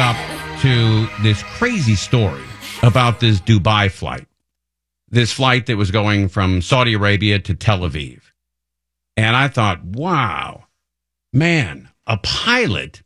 up to this crazy story about this Dubai flight. This flight that was going from Saudi Arabia to Tel Aviv. And I thought, wow, man, a pilot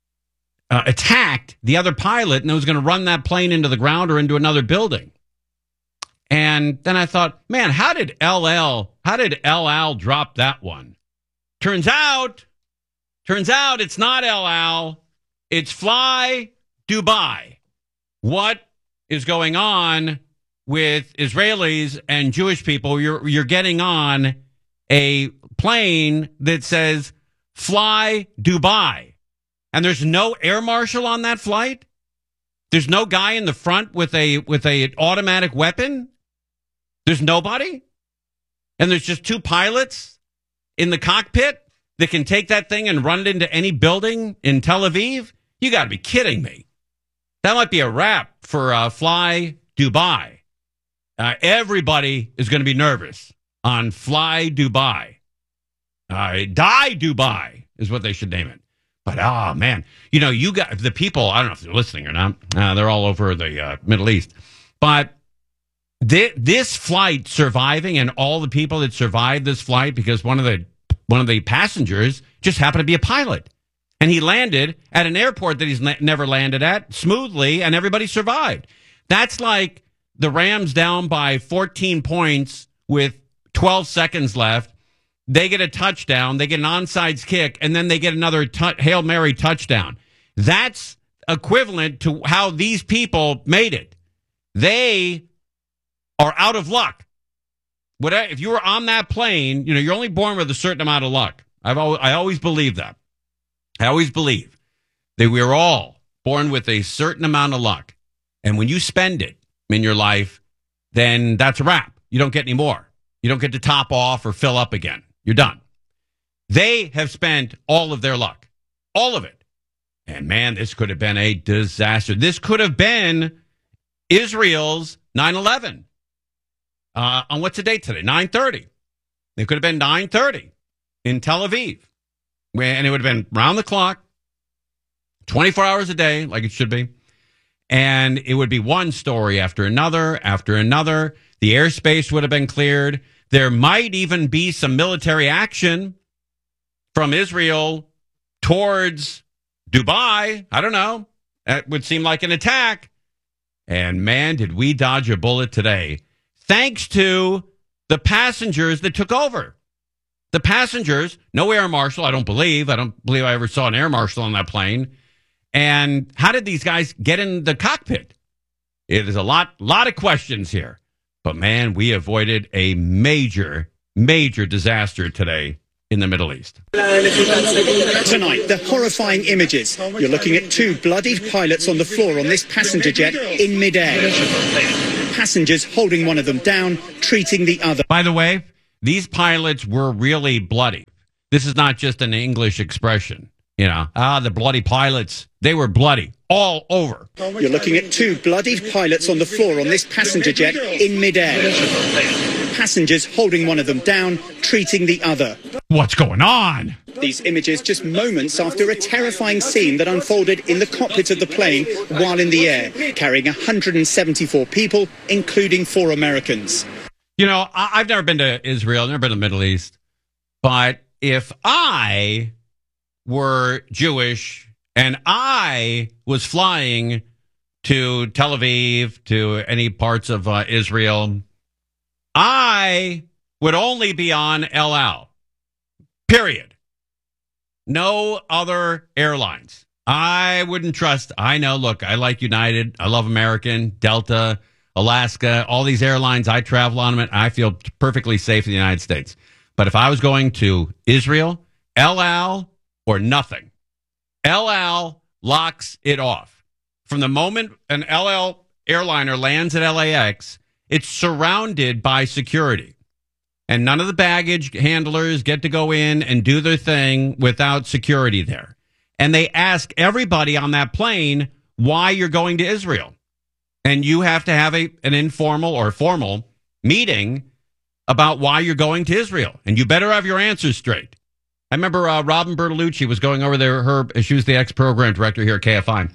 attacked the other pilot and was going to run that plane into the ground or into another building. And then I thought, man, how did El Al drop that one? Turns out it's not El Al. It's Fly Dubai. What is going on with Israelis and Jewish people? You're getting on a plane that says Fly Dubai. And there's no air marshal on that flight? There's no guy in the front with a automatic weapon? There's nobody? And there's just two pilots in the cockpit that can take that thing and run it into any building in Tel Aviv? You got to be kidding me. That might be a wrap for Fly Dubai. Everybody is going to be nervous on Fly Dubai. Die Dubai is what they should name it. But, oh, man, you got the people, I don't know if they're listening or not. They're all over the Middle East. But this flight surviving and all the people that survived this flight because one of the passengers just happened to be a pilot. And he landed at an airport that he's never landed at smoothly, and everybody survived. That's like the Rams down by 14 points with 12 seconds left. They get a touchdown, they get an onside kick, and then they get another Hail Mary touchdown. That's equivalent to how these people made it. They are out of luck. If you were on that plane, you're only born with a certain amount of luck. I always believe that. I always believe that we're all born with a certain amount of luck. And when you spend it in your life, then that's a wrap. You don't get any more. You don't get to top off or fill up again. You're done. They have spent all of their luck. All of it. And man, this could have been a disaster. This could have been Israel's 9/11. On what's the date today? 9/30. It could have been 9/30 in Tel Aviv. And it would have been round the clock, 24 hours a day, like it should be. And it would be one story after another, after another. The airspace would have been cleared. There might even be some military action from Israel towards Dubai. I don't know. That would seem like an attack. And man, did we dodge a bullet today. Thanks to the passengers that took over. The passengers, no air marshal, I don't believe I ever saw an air marshal on that plane. And how did these guys get in the cockpit? It is a lot of questions here. But man, we avoided a major, major disaster today in the Middle East. Tonight, the horrifying images. You're looking at two bloodied pilots on the floor on this passenger jet in midair. Passengers holding one of them down, treating the other. By the way, these pilots were really bloody. This is not just an English expression. The bloody pilots. They were bloody all over. You're looking at two bloodied pilots on the floor on this passenger jet in midair. Passengers holding one of them down, treating the other. What's going on? These images just moments after a terrifying scene that unfolded in the cockpit of the plane while in the air, carrying 174 people, including 4 Americans. I've never been to Israel, never been to the Middle East. But if I were Jewish and I was flying to Tel Aviv, to any parts of Israel, I would only be on El Al. Period. No other airlines. I wouldn't trust. I know, look, I like United. I love American, Delta, Alaska, all these airlines. I travel on them. I feel perfectly safe in the United States. But if I was going to Israel, El Al or nothing. El Al locks it off. From the moment an El Al airliner lands at LAX, it's surrounded by security. And none of the baggage handlers get to go in and do their thing without security there. And they ask everybody on that plane why you're going to Israel. And you have to have an informal or formal meeting about why you're going to Israel. And you better have your answers straight. I remember Robin Bertolucci was going over there. She was the ex-program director here at KFI.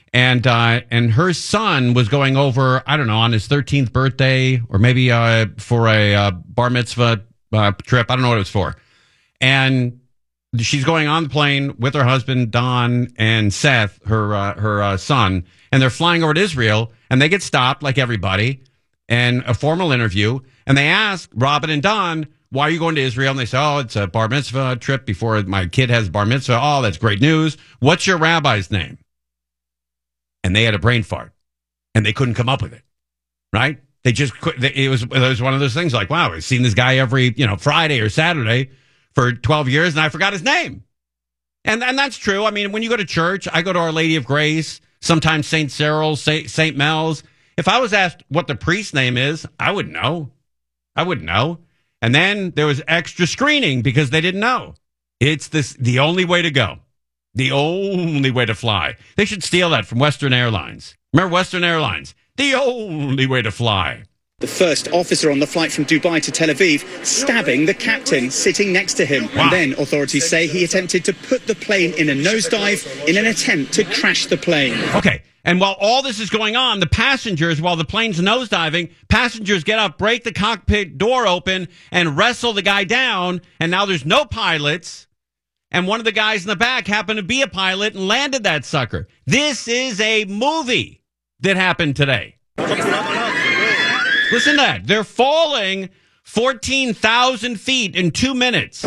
And her son was going over, I don't know, on his 13th birthday or maybe for a bar mitzvah trip. I don't know what it was for. And she's going on the plane with her husband, Don, and Seth, her son. And they're flying over to Israel. And they get stopped, like everybody, and a formal interview. And they ask Robin and Don, why are you going to Israel? And they say, oh, it's a bar mitzvah trip before my kid has bar mitzvah. Oh, that's great news. What's your rabbi's name? And they had a brain fart, and they couldn't come up with it, right? They just it was one of those things like, wow, I've seen this guy every Friday or Saturday for 12 years, and I forgot his name. And that's true. I mean, when you go to church, I go to Our Lady of Grace, sometimes St. Cyril's, St. Mel's. If I was asked what the priest's name is, I wouldn't know. And then there was extra screening because they didn't know. It's the only way to go. The only way to fly. They should steal that from Western Airlines. Remember Western Airlines? The only way to fly. The first officer on the flight from Dubai to Tel Aviv stabbing the captain sitting next to him. Wow. And then authorities say he attempted to put the plane in a nosedive in an attempt to crash the plane. Okay. And while all this is going on, the passengers, while the plane's nosediving, passengers get up, break the cockpit door open, and wrestle the guy down. And now there's no pilots. And one of the guys in the back happened to be a pilot and landed that sucker. This is a movie that happened today. Listen to that. They're falling 14,000 feet in 2 minutes.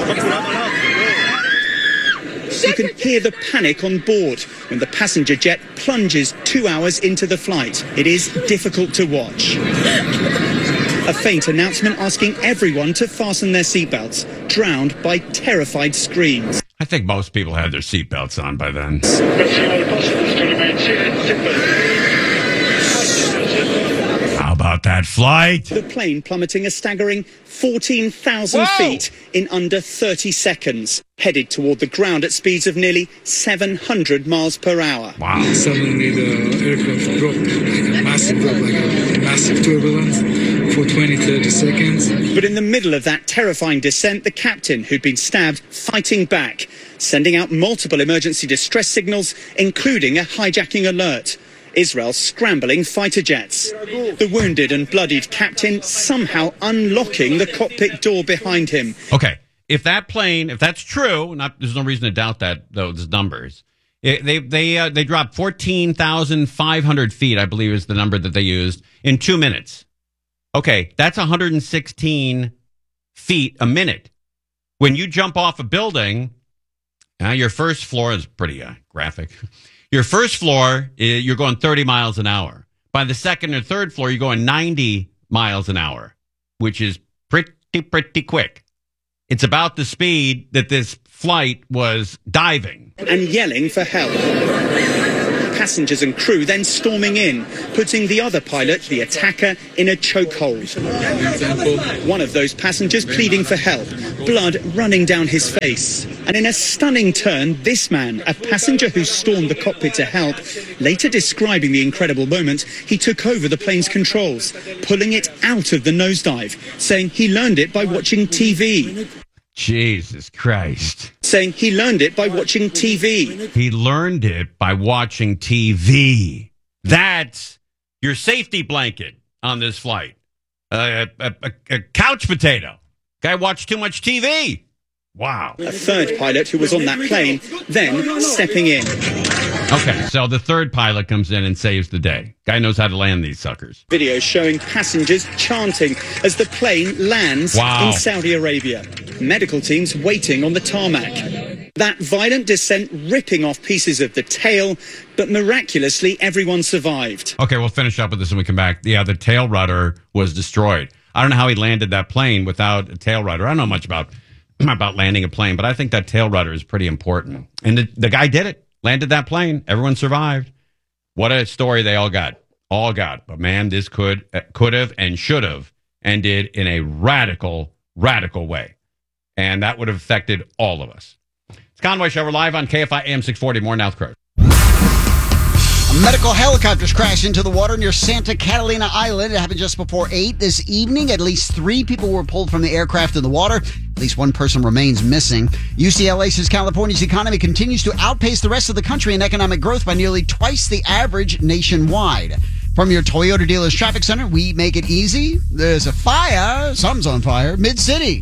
You can hear the panic on board when the passenger jet plunges 2 hours into the flight. It is difficult to watch. A faint announcement asking everyone to fasten their seatbelts, drowned by terrified screams. I think most people had their seatbelts on by then. How about that flight? The plane plummeting a staggering 14,000 feet in under 30 seconds, headed toward the ground at speeds of nearly 700 miles per hour. Wow. Suddenly the aircraft dropped, like a massive turbulence for 20-30 seconds. But in the middle of that terrifying descent, the captain, who'd been stabbed, fighting back, sending out multiple emergency distress signals, including a hijacking alert. Israel scrambling fighter jets. The wounded and bloodied captain somehow unlocking the cockpit door behind him. Okay, if that's true, there's no reason to doubt that, those numbers. They dropped 14,500 feet, I believe is the number that they used, in 2 minutes. Okay, that's 116 feet a minute. When you jump off a building, your first floor is pretty graphic. Your first floor, you're going 30 miles an hour. By the second or third floor, you're going 90 miles an hour, which is pretty quick. It's about the speed that this flight was diving. And yelling for help. Passengers and crew then storming in, putting the other pilot, the attacker, in a chokehold. One of those passengers pleading for help, blood running down his face. And in a stunning turn, this man, a passenger who stormed the cockpit to help, later describing the incredible moment, he took over the plane's controls, pulling it out of the nosedive, saying he learned it by watching TV. Jesus Christ. Saying he learned it by watching TV. He learned it by watching TV. That's your safety blanket on this flight. A couch potato. Guy watched too much TV. Wow. A third pilot who was on that plane then stepping in. Okay, so the third pilot comes in and saves the day. Guy knows how to land these suckers. Video showing passengers chanting as the plane lands in Saudi Arabia. Medical teams waiting on the tarmac. That violent descent ripping off pieces of the tail, but miraculously everyone survived. Okay, we'll finish up with this when we come back. Yeah, the tail rudder was destroyed. I don't know how he landed that plane without a tail rudder. I don't know much about landing a plane, but I think that tail rudder is pretty important. And the guy did it. Landed that plane. Everyone survived. What a story they all got. But man, this could have and should have ended in a radical way. And that would have affected all of us. It's Conway Show. We're live on KFI AM 640. More Now with Kurt. A Medical helicopters crashed into the water near Santa Catalina Island. It happened just before 8 this evening. At least 3 people were pulled from the aircraft in the water. At least 1 person remains missing. UCLA says California's economy continues to outpace the rest of the country in economic growth by nearly twice the average nationwide. From your Toyota dealer's traffic center, we make it easy. There's a fire. Something's on fire. Mid-City.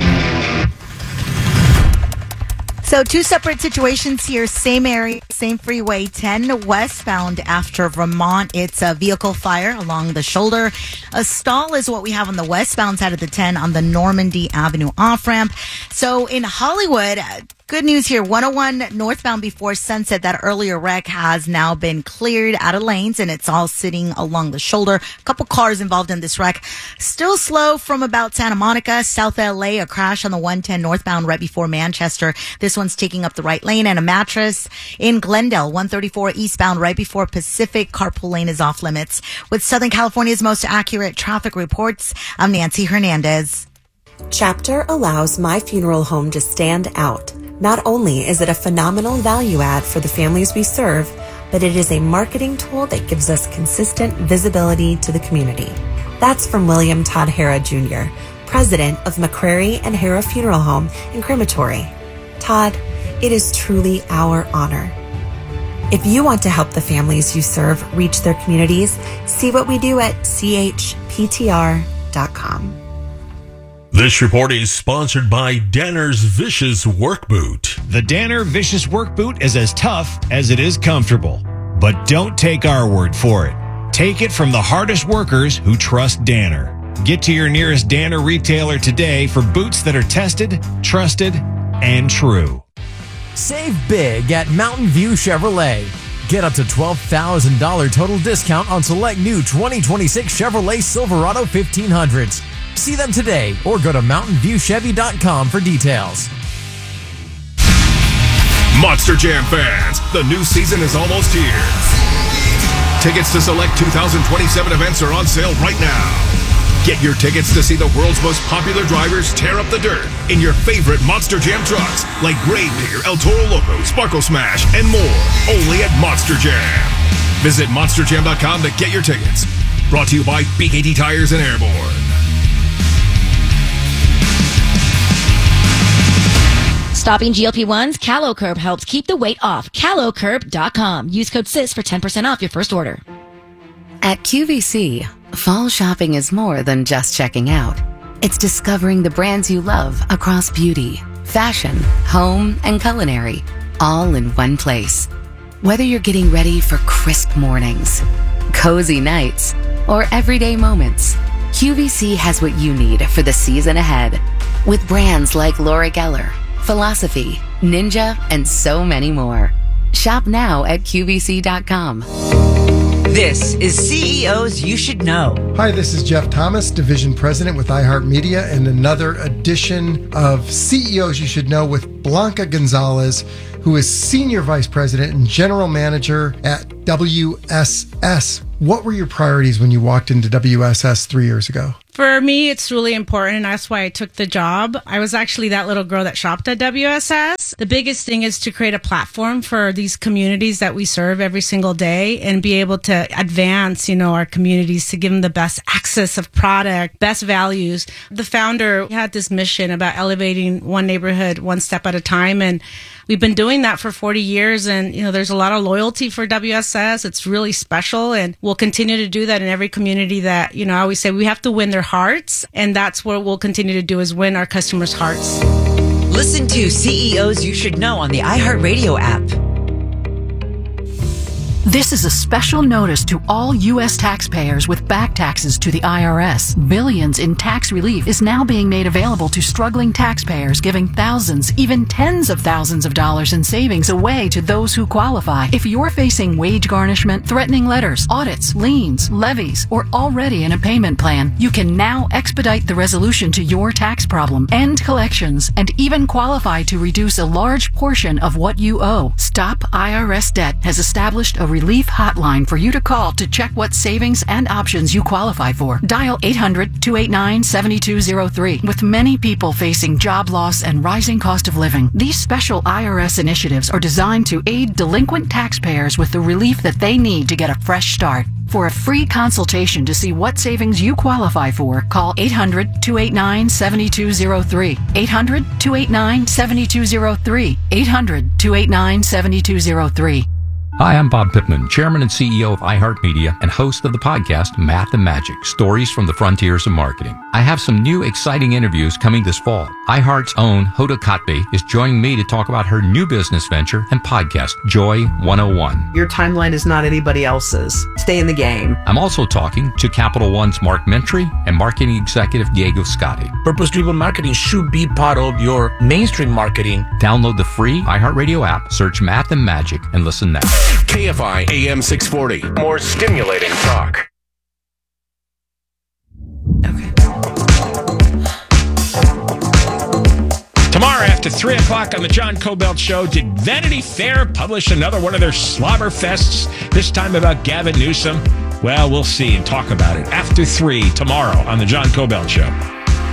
So 2 separate situations here, same area, same freeway, 10 westbound after Vermont. It's a vehicle fire along the shoulder. A stall is what we have on the westbound side of the 10 on the Normandy Avenue off-ramp. So in Hollywood, good news here, 101 northbound before Sunset, that earlier wreck has now been cleared out of lanes and it's all sitting along the shoulder. A couple cars involved in this wreck. Still slow from about Santa Monica, South LA, a crash on the 110 northbound right before Manchester. This one's taking up the right lane, and a mattress in Glendale, 134 eastbound right before Pacific. Carpool lane is off limits. With Southern California's most accurate traffic reports, I'm Nancy Hernandez. Chapter allows My Funeral Home to stand out. Not only is it a phenomenal value add for the families we serve, but it is a marketing tool that gives us consistent visibility to the community. That's from William Todd Hara Jr., president of McCrary and Hara Funeral Home and Crematory. Todd, it is truly our honor. If you want to help the families you serve reach their communities, see what we do at chptr.com. This report is sponsored by Danner's Vicious Work Boot. The Danner Vicious Work Boot is as tough as it is comfortable. But don't take our word for it. Take it from the hardest workers who trust Danner. Get to your nearest Danner retailer today for boots that are tested, trusted, and true. Save big at Mountain View Chevrolet. Get up to $12,000 total discount on select new 2026 Chevrolet Silverado 1500s. See them today or go to mountainviewchevy.com for details. Monster Jam fans, the new season is almost here. Tickets to select 2027 events are on sale right now. Get your tickets to see the world's most popular drivers tear up the dirt in your favorite Monster Jam trucks like Grave-Digger, El Toro Loco, Sparkle Smash, and more. Only at Monster Jam. Visit monsterjam.com to get your tickets. Brought to you by BKT Tires and Airborne. Stopping GLP-1s, CaloCurb helps keep the weight off. CaloCurb.com. Use code SIS for 10% off your first order. At QVC, fall shopping is more than just checking out. It's discovering the brands you love across beauty, fashion, home, and culinary, all in one place. Whether you're getting ready for crisp mornings, cozy nights, or everyday moments, QVC has what you need for the season ahead. With brands like Laura Geller, Philosophy, Ninja, and so many more. Shop now at QVC.com. This is CEOs You Should Know. Hi, this is Jeff Thomas, Division President with iHeartMedia, and another edition of CEOs You Should Know with Blanca Gonzalez, who is Senior Vice President and General Manager at WSS. What were your priorities when you walked into WSS 3 years ago? For me, it's really important, and that's why I took the job. I was actually that little girl that shopped at WSS. The biggest thing is to create a platform for these communities that we serve every single day and be able to advance, our communities to give them the best access of product, best values. The founder had this mission about elevating one neighborhood one step at a time, and we've been doing that for 40 years, and, there's a lot of loyalty for WSS. It's really special, and we'll continue to do that in every community that, I always say we have to win their hearts, and that's what we'll continue to do is win our customers' hearts. Listen to CEOs You Should Know on the iHeartRadio app. This is a special notice to all U.S. taxpayers with back taxes to the IRS. Billions in tax relief is now being made available to struggling taxpayers, giving thousands, even tens of thousands of dollars in savings away to those who qualify. If you're facing wage garnishment, threatening letters, audits, liens, levies, or already in a payment plan, you can now expedite the resolution to your tax problem, end collections, and even qualify to reduce a large portion of what you owe. Stop IRS Debt has established a relief hotline for you to call to check what savings and options you qualify for. Dial 800-289-7203. With many people facing job loss and rising cost of living, these special IRS initiatives are designed to aid delinquent taxpayers with the relief that they need to get a fresh start. For a free consultation to see what savings you qualify for, call 800-289-7203. 800-289-7203. 800-289-7203. Hi, I'm Bob Pittman, Chairman and CEO of iHeartMedia and host of the podcast Math and Magic, Stories from the Frontiers of Marketing. I have some new exciting interviews coming this fall. iHeart's own Hoda Kotb is joining me to talk about her new business venture and podcast, Joy 101. Your timeline is not anybody else's. Stay in the game. I'm also talking to Capital One's Mark Mentry and marketing executive Diego Scotti. Purpose-driven marketing should be part of your mainstream marketing. Download the free iHeartRadio app, search Math and Magic, and listen now. KFI AM 640. More stimulating talk. Tomorrow after 3 o'clock on the John Cobelt Show, did Vanity Fair publish another one of their slobber fests, this time about Gavin Newsom? Well, we'll see and talk about it after 3 tomorrow on the John Cobelt Show.